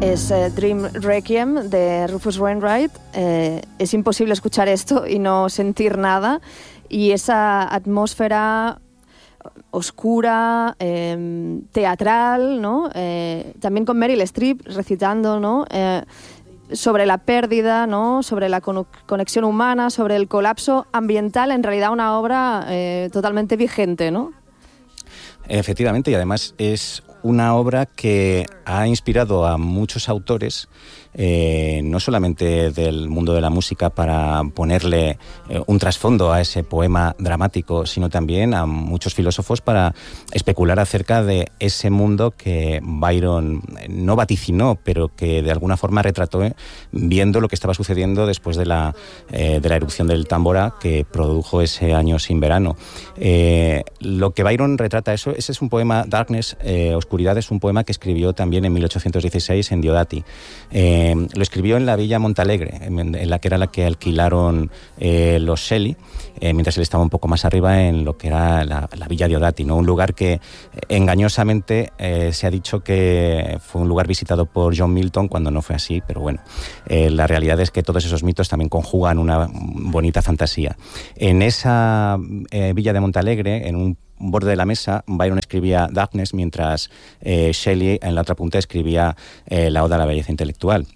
Es Dream Requiem de Rufus Wainwright. Es imposible escuchar esto y no sentir nada. Y esa atmósfera oscura, teatral, ¿no? También con Meryl Streep recitando, ¿no? Sobre la pérdida, ¿no? Sobre la conexión humana, sobre el colapso ambiental. En realidad una obra totalmente vigente, ¿no? Efectivamente, y además es una obra que ha inspirado a muchos autores, no solamente del mundo de la música, para ponerle un trasfondo a ese poema dramático, sino también a muchos filósofos para especular acerca de ese mundo que Byron no vaticinó, pero que de alguna forma retrató, viendo lo que estaba sucediendo después de la erupción del Tambora que produjo ese año sin verano. Lo que Byron retrata, ese es un poema, Darkness, Oscuridad, es un poema que escribió también en 1816 en Diodati. Lo escribió en la Villa Montalegre, en la que era la que alquilaron los Shelley, mientras él estaba un poco más arriba en lo que era la Villa Diodati, ¿no? Un lugar que engañosamente se ha dicho que fue un lugar visitado por John Milton, cuando no fue así, pero bueno, la realidad es que todos esos mitos también conjugan una bonita fantasía. En esa Villa de Montalegre, en un borde de la mesa, Byron escribía Darkness, mientras Shelley en la otra punta escribía la Oda a la belleza intelectual.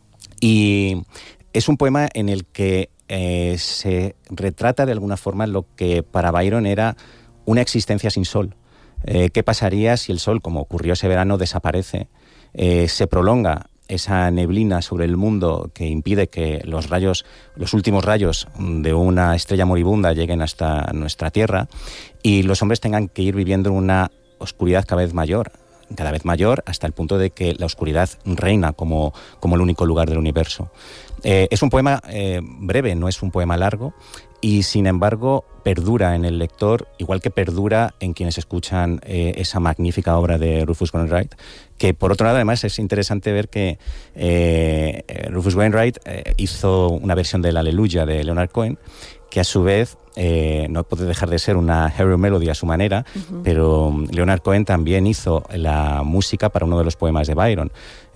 Y es un poema en el que se retrata de alguna forma lo que para Byron era una existencia sin sol. ¿Qué pasaría si el sol, como ocurrió ese verano, desaparece? Se prolonga esa neblina sobre el mundo que impide que los últimos rayos de una estrella moribunda lleguen hasta nuestra Tierra, y los hombres tengan que ir viviendo en una oscuridad cada vez mayor, hasta el punto de que la oscuridad reina como el único lugar del universo. Es un poema breve, no es un poema largo, y sin embargo perdura en el lector, igual que perdura en quienes escuchan esa magnífica obra de Rufus Wainwright, que por otro lado además es interesante ver que Rufus Wainwright hizo una versión del Aleluya de Leonard Cohen, que a su vez no puede dejar de ser una hero melody a su manera, pero Leonard Cohen también hizo la música para uno de los poemas de Byron.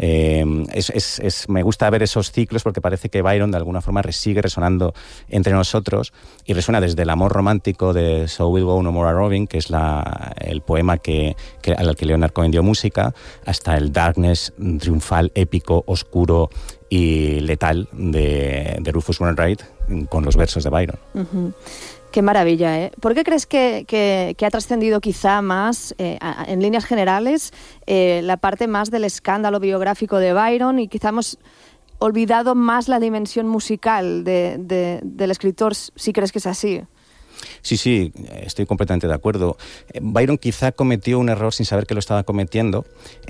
Me gusta ver esos ciclos, porque parece que Byron de alguna forma sigue resonando entre nosotros, y resuena desde el amor romántico de So We'll Go No More a Robin, que es el poema al que Leonard Cohen dio música, hasta el Darkness triunfal, épico, oscuro y letal de Rufus Wainwright con los versos de Byron. Qué maravilla, ¿eh? ¿Por qué crees que ha trascendido quizá más, en líneas generales, la parte más del escándalo biográfico de Byron, y quizá hemos olvidado más la dimensión musical del escritor, si crees que es así? Sí, estoy completamente de acuerdo. Byron quizá cometió un error sin saber que lo estaba cometiendo,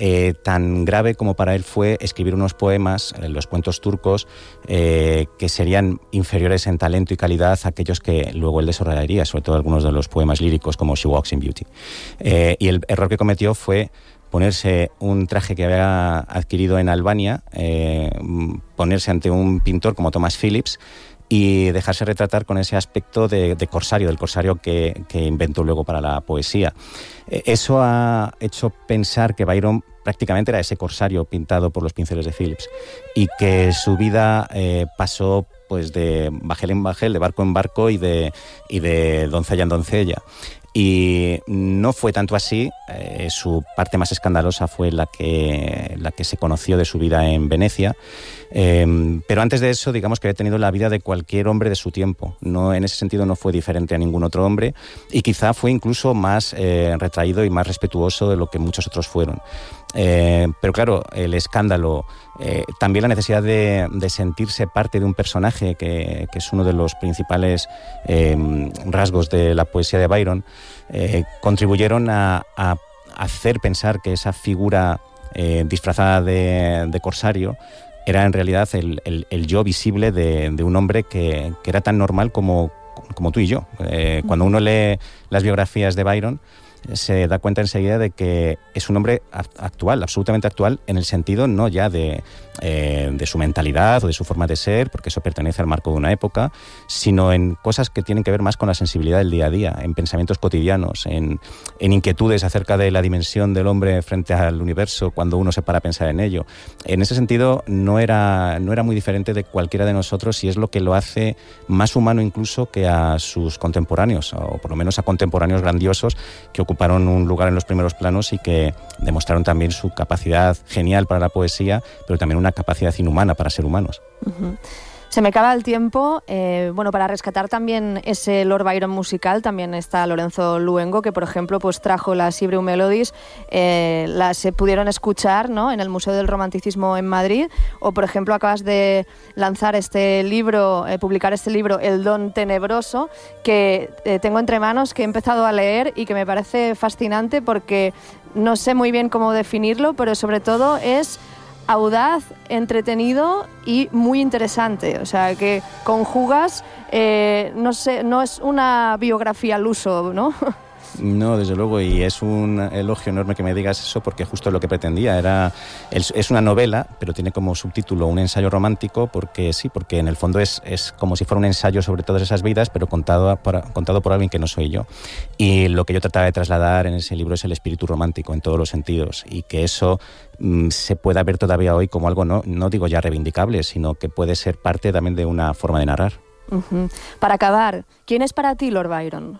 tan grave como para él fue escribir unos poemas, los cuentos turcos, que serían inferiores en talento y calidad a aquellos que luego él desarrollaría, sobre todo algunos de los poemas líricos como She Walks in Beauty. Y el error que cometió fue ponerse un traje que había adquirido en Albania, ponerse ante un pintor como Thomas Phillips y dejarse retratar con ese aspecto de corsario, del corsario que inventó luego para la poesía. Eso ha hecho pensar que Byron prácticamente era ese corsario pintado por los pinceles de Phillips, y que su vida pasó pues de bajel en bajel, de barco en barco y de doncella en doncella. Y no fue tanto así. Su parte más escandalosa fue la que se conoció de su vida en Venecia, pero antes de eso, digamos que había tenido la vida de cualquier hombre de su tiempo. No, en ese sentido no fue diferente a ningún otro hombre, y quizá fue incluso más retraído y más respetuoso de lo que muchos otros fueron. Pero claro, el escándalo, también la necesidad de sentirse parte de un personaje que es uno de los principales rasgos de la poesía de Byron, contribuyeron a hacer pensar que esa figura disfrazada de corsario era en realidad el yo visible de un hombre que era tan normal como tú y yo. Cuando uno lee las biografías de Byron, se da cuenta enseguida de que es un hombre actual, absolutamente actual, en el sentido no ya de su mentalidad o de su forma de ser, porque eso pertenece al marco de una época, sino en cosas que tienen que ver más con la sensibilidad del día a día, en pensamientos cotidianos, en inquietudes acerca de la dimensión del hombre frente al universo cuando uno se para a pensar en ello. En ese sentido no era muy diferente de cualquiera de nosotros, y es lo que lo hace más humano incluso que a sus contemporáneos, o por lo menos a contemporáneos grandiosos que ocuparon un lugar en los primeros planos y que demostraron también su capacidad genial para la poesía, pero también una capacidad inhumana para ser humanos. Uh-huh. Se me acaba el tiempo. Para rescatar también ese Lord Byron musical, también está Lorenzo Luengo, que por ejemplo pues trajo las Hebrew Melodies, se pudieron escuchar, ¿no?, en el Museo del Romanticismo en Madrid, o por ejemplo acabas de lanzar este libro, publicar este libro, El Don Tenebroso, que tengo entre manos, que he empezado a leer y que me parece fascinante porque no sé muy bien cómo definirlo, pero sobre todo es audaz, entretenido y muy interesante. O sea, que conjugas, no es una biografía al uso, ¿no? No, desde luego, y es un elogio enorme que me digas eso, porque justo lo que pretendía es una novela, pero tiene como subtítulo un ensayo romántico, porque en el fondo es como si fuera un ensayo sobre todas esas vidas, pero contado por alguien que no soy yo. Y lo que yo trataba de trasladar en ese libro es el espíritu romántico en todos los sentidos, y que eso se pueda ver todavía hoy como algo no digo ya reivindicable, sino que puede ser parte también de una forma de narrar. Uh-huh. Para acabar, ¿quién es para ti Lord Byron?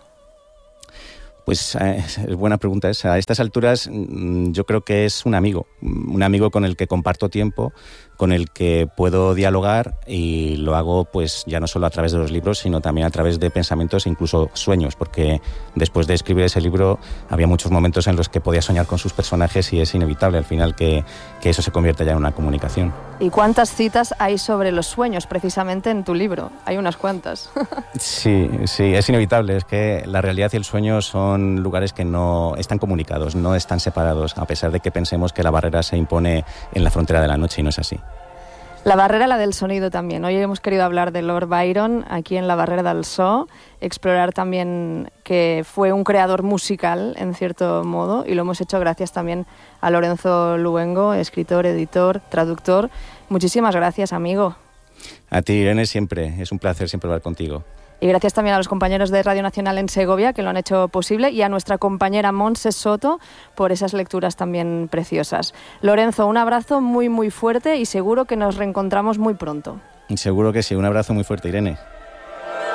Pues es buena pregunta esa. A estas alturas yo creo que es un amigo con el que comparto tiempo, con el que puedo dialogar, y lo hago pues ya no solo a través de los libros, sino también a través de pensamientos e incluso sueños, porque después de escribir ese libro había muchos momentos en los que podía soñar con sus personajes, y es inevitable al final que eso se convierta ya en una comunicación. ¿Y cuántas citas hay sobre los sueños precisamente en tu libro? Hay unas cuantas. Sí, es inevitable. Es que la realidad y el sueño son lugares que no están comunicados, no están separados, a pesar de que pensemos que la barrera se impone en la frontera de la noche, y no es así. La barrera, la del sonido también. Hoy hemos querido hablar de Lord Byron aquí en La Barrera del So, explorar también que fue un creador musical, en cierto modo, y lo hemos hecho gracias también a Lorenzo Luengo, escritor, editor, traductor. Muchísimas gracias, amigo. A ti, Irene, siempre. Es un placer siempre hablar contigo. Y gracias también a los compañeros de Radio Nacional en Segovia, que lo han hecho posible, y a nuestra compañera Montse Soto por esas lecturas también preciosas. Lorenzo, un abrazo muy, muy fuerte, y seguro que nos reencontramos muy pronto. Seguro que sí. Un abrazo muy fuerte, Irene.